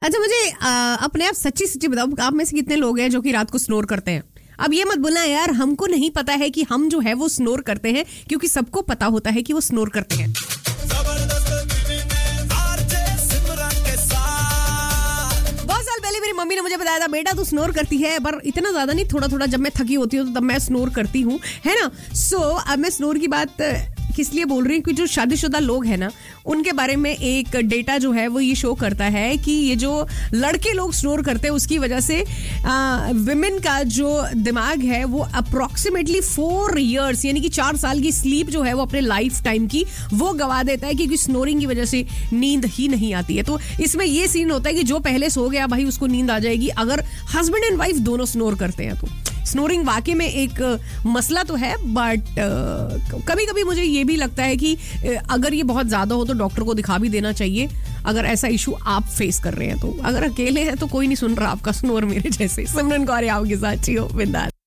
अच्छा मुझे अपने आप सच्ची सच्ची बताओ, आप में से कितने लोग हैं जो कि रात को स्नोर करते हैं? अब ये मत बोलना यार हमको नहीं पता है कि हम जो है वो स्नोर करते हैं, क्योंकि सबको पता होता है कि वो स्नोर करते हैं। बहुत साल पहले मेरी मम्मी ने मुझे बताया था, बेटा तू स्नोर करती है, पर इतना ज्यादा नहीं, थोड़ा थोड़ा। जब मैं थकी होती हूँ तो तब मैं स्नोर करती हूँ, है ना। सो अब मैं स्नोर की बात किस लिए बोल रही हूँ कि जो शादीशुदा लोग हैं ना, उनके बारे में एक डेटा जो है वो ये शो करता है कि ये जो लड़के लोग स्नोर करते हैं उसकी वजह से विमेन का जो दिमाग है वो अप्रोक्सीमेटली 4 years यानी कि 4 साल की स्लीप जो है वो अपने लाइफ टाइम की वो गवा देता है, क्योंकि स्नोरिंग की वजह से नींद ही नहीं आती है। तो इसमें ये सीन होता है कि जो पहले सो गया भाई उसको नींद आ जाएगी, अगर हस्बैंड एंड वाइफ दोनों स्नोर करते हैं तो। स्नोरिंग वाकई में एक मसला तो है, बट कभी कभी मुझे ये भी लगता है कि अगर ये बहुत ज्यादा हो तो डॉक्टर को दिखा भी देना चाहिए, अगर ऐसा इशू आप फेस कर रहे हैं तो। अगर अकेले हैं तो कोई नहीं सुन रहा आपका स्नोर मेरे जैसे। सिमरन कौर आपके साथ, बिंदास।